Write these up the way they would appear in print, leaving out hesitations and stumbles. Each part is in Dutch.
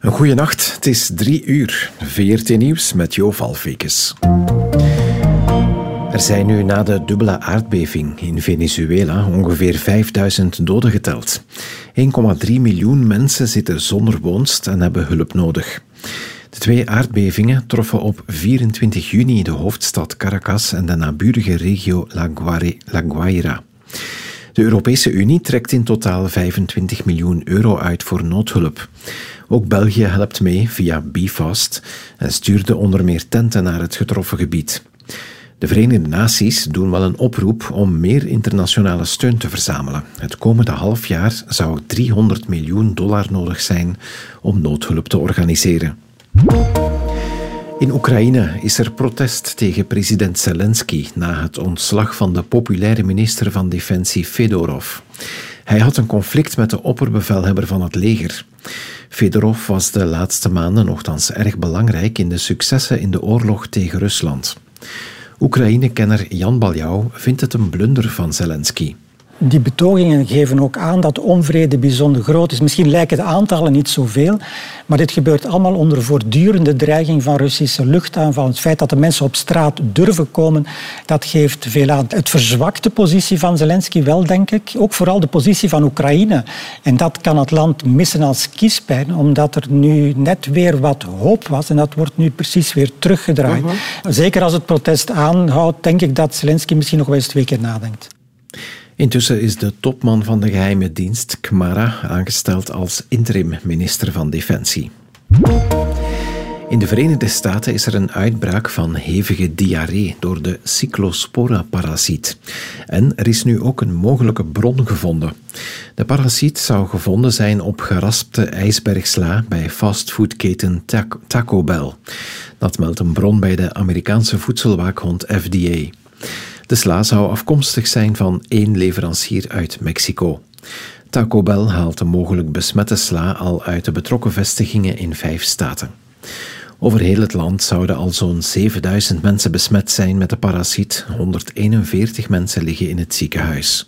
Een goeie nacht, het is 3:00. VRT Nieuws met Jo Valfekes. Er zijn nu na de dubbele aardbeving in Venezuela ongeveer 5000 doden geteld. 1,3 miljoen mensen zitten zonder woonst en hebben hulp nodig. De 2 aardbevingen troffen op 24 juni de hoofdstad Caracas en de naburige regio La Guaira. De Europese Unie trekt in totaal 25 miljoen euro uit voor noodhulp. Ook België helpt mee via Bifast en stuurde onder meer tenten naar het getroffen gebied. De Verenigde Naties doen wel een oproep om meer internationale steun te verzamelen. Het komende halfjaar zou $300 miljoen nodig zijn om noodhulp te organiseren. In Oekraïne is er protest tegen president Zelensky na het ontslag van de populaire minister van Defensie Fedorov. Hij had een conflict met de opperbevelhebber van het leger. Fedorov was de laatste maanden nogthans erg belangrijk in de successen in de oorlog tegen Rusland. Oekraïne-kenner Jan Baljouw vindt het een blunder van Zelensky. Die betogingen geven ook aan dat de onvrede bijzonder groot is. Misschien lijken de aantallen niet zoveel, maar dit gebeurt allemaal onder voortdurende dreiging van Russische luchtaanvallen. Het feit dat de mensen op straat durven komen, dat geeft veel aan. Het verzwakt de positie van Zelensky wel, denk ik. Ook vooral de positie van Oekraïne. En dat kan het land missen als kiespijn, omdat er nu net weer wat hoop was. En dat wordt nu precies weer teruggedraaid. Zeker als het protest aanhoudt, denk ik dat Zelensky misschien nog wel eens 2 keer nadenkt. Intussen is de topman van de geheime dienst, Kmara, aangesteld als interim-minister van Defensie. In de Verenigde Staten is er een uitbraak van hevige diarree door de Cyclospora-parasiet. En er is nu ook een mogelijke bron gevonden. De parasiet zou gevonden zijn op geraspte ijsbergsla bij fastfoodketen Taco Bell. Dat meldt een bron bij de Amerikaanse voedselwaakhond FDA. De sla zou afkomstig zijn van 1 leverancier uit Mexico. Taco Bell haalt de mogelijk besmette sla al uit de betrokken vestigingen in 5 staten. Over heel het land zouden al zo'n 7000 mensen besmet zijn met de parasiet. 141 mensen liggen in het ziekenhuis.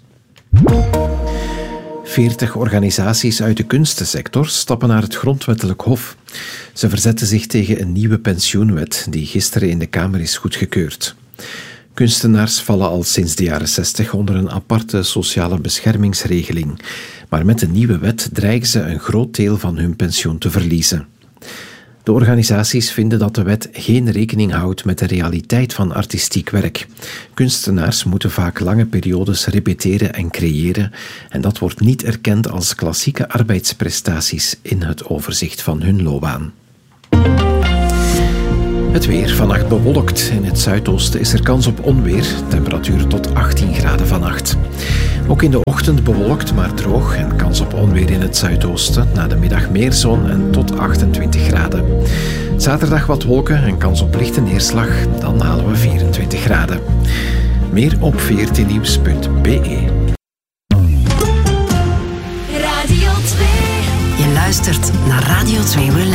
40 organisaties uit de kunstensector stappen naar het grondwettelijk hof. Ze verzetten zich tegen een nieuwe pensioenwet die gisteren in de Kamer is goedgekeurd. Kunstenaars vallen al sinds de jaren 60 onder een aparte sociale beschermingsregeling. Maar met de nieuwe wet dreigen ze een groot deel van hun pensioen te verliezen. De organisaties vinden dat de wet geen rekening houdt met de realiteit van artistiek werk. Kunstenaars moeten vaak lange periodes repeteren en creëren en dat wordt niet erkend als klassieke arbeidsprestaties in het overzicht van hun loopbaan. Het weer, vannacht bewolkt. In het zuidoosten is er kans op onweer. Temperatuur tot 18 graden vannacht. Ook in de ochtend bewolkt, maar droog en kans op onweer in het zuidoosten. Na de middag meer zon en tot 28 graden. Zaterdag wat wolken en kans op lichte neerslag. Dan halen we 24 graden. Meer op vrtnieuws.be. Radio 2. Je luistert naar Radio 2 Relax.